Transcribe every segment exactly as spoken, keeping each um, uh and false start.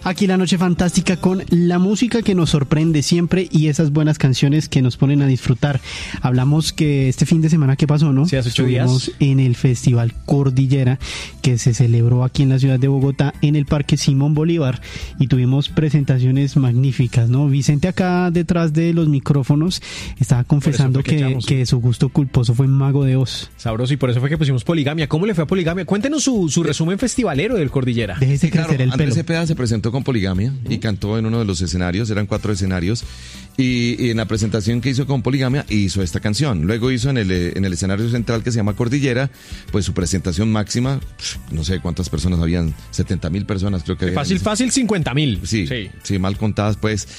Aquí la noche fantástica con la música que nos sorprende siempre y esas buenas canciones que nos ponen a disfrutar. Hablamos que este fin de semana que pasó, ¿no? Sí, hace ocho Estuvimos días. en el Festival Cordillera que se celebró aquí en la ciudad de Bogotá en el Parque Simón Bolívar y tuvimos presentaciones magníficas, ¿no? Vicente acá detrás de los micrófonos estaba confesando que que, echamos, que su gusto culposo fue Mago de Oz. Sabroso, y por eso fue que pusimos Poligamia. ¿Cómo le fue a Poligamia? Cuéntenos su, su resumen festivalero del Cordillera. Déjese Sí, claro, crecer el Andrés pelo. Cepeda se presentó con Poligamia y cantó en uno de los escenarios, eran cuatro escenarios, y, y en la presentación que hizo con Poligamia hizo esta canción. Luego hizo en el, en el escenario central que se llama Cordillera, pues su presentación máxima, no sé cuántas personas habían, setenta mil personas creo que habían. Fácil, fácil, cincuenta mil. Sí, sí, sí, mal contadas pues.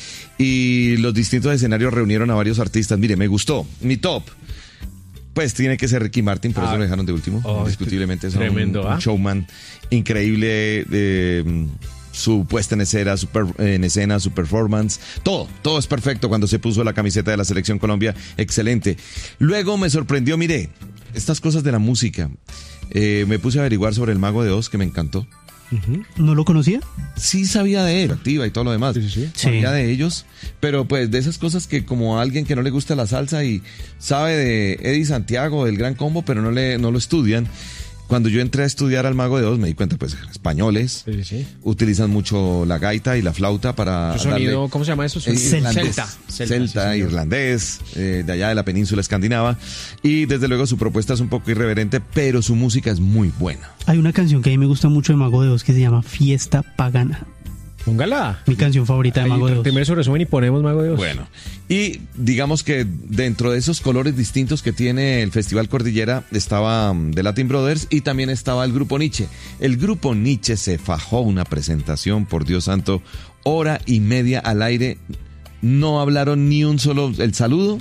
Y los distintos escenarios reunieron a varios artistas. Mire, me gustó. Mi top, pues tiene que ser Ricky Martin, por Ah. eso lo dejaron de último. Oh, indiscutiblemente es tremendo, un, un ¿ah? showman increíble. Eh, su puesta en escena, su, per, en escena, su performance, todo, todo es perfecto cuando se puso la camiseta de la Selección Colombia, excelente. Luego me sorprendió, mire, estas cosas de la música. Eh, me puse a averiguar sobre el Mago de Oz, que me encantó. ¿No lo conocía? Sí sabía de él, activa y todo lo demás. Sí, sí, sí. Sabía Sí. de ellos, pero pues de esas cosas que como a alguien que no le gusta la salsa y sabe de Eddie Santiago, del Gran Combo, pero no, le, no lo estudian. Cuando yo entré a estudiar al Mago de Oz me di cuenta, pues, españoles Sí, sí, sí. utilizan mucho la gaita y la flauta para Su sonido, darle... ¿cómo se llama eso? Eh, Sonido- irlandés. Celta. Celta, sí, señor. irlandés, eh, de allá de la península escandinava. Y desde luego su propuesta es un poco irreverente, pero su música es muy buena. Hay una canción que a mí me gusta mucho de Mago de Oz que se llama Fiesta Pagana. Póngala. Mi canción favorita de Ahí, Mago de Oz. primero su resumen y ponemos Mago de Oz. Bueno, y digamos que dentro de esos colores distintos que tiene el Festival Cordillera estaba um, The Latin Brothers y también estaba el Grupo Nietzsche. El Grupo Nietzsche se fajó una presentación, por Dios santo, hora y media al aire. No hablaron ni un solo, el saludo,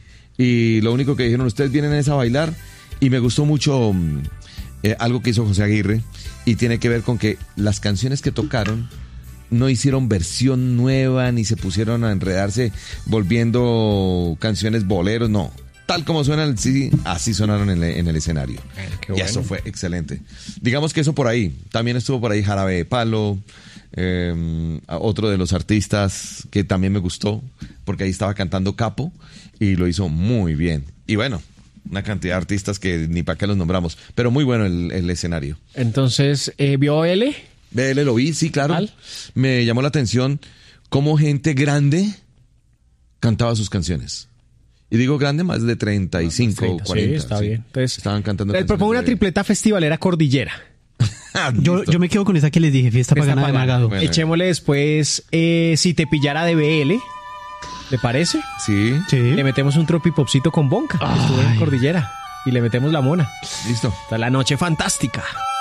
y lo único que dijeron, ustedes vienen es a bailar, y me gustó mucho um, eh, algo que hizo José Aguirre, y tiene que ver con que las canciones que tocaron no hicieron versión nueva ni se pusieron a enredarse volviendo canciones boleros, no. Tal como suenan, sí, así sonaron en, el- en el escenario. Eh, qué Y bueno. eso fue excelente. Digamos que eso por ahí. También estuvo por ahí Jarabe de Palo, eh, otro de los artistas que también me gustó, porque ahí estaba cantando Capo y lo hizo muy bien. Y bueno, una cantidad de artistas que ni para qué los nombramos, pero muy bueno el, el escenario. Entonces, eh, ¿vio L? B L lo vi, sí, claro. ¿Cuál? Me llamó la atención cómo gente grande cantaba sus canciones. Y digo grande, más de treinta y cinco, treinta, cuarenta. sí, está bien. Entonces, estaban cantando les propongo una canciones de- tripleta festivalera Cordillera. Ah, Yo, listo. yo me quedo con esa que les dije, Fiesta, Fiesta Pagana de Pagana. Magado. Bueno. Echémosle después eh, Si te pillara de B L. ¿Le parece? Sí, Sí. Le metemos un tropipopcito con Bonca, que estuvo en Ay. Cordillera. Y le metemos la mona. listo. Hasta la noche fantástica.